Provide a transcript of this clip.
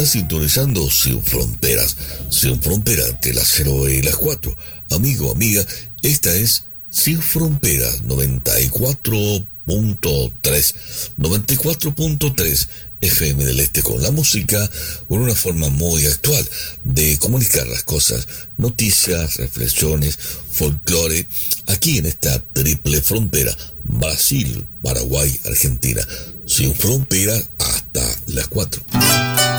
Está sintonizando Sin Fronteras. Sin Fronteras entre las 0 y las 4. Amigo, amiga, esta es Sin Fronteras 94.3. 94.3 FM del Este, con la música, con una forma muy actual de comunicar las cosas, noticias, reflexiones, folclore, aquí en esta triple frontera, Brasil, Paraguay, Argentina, sin frontera hasta las 4.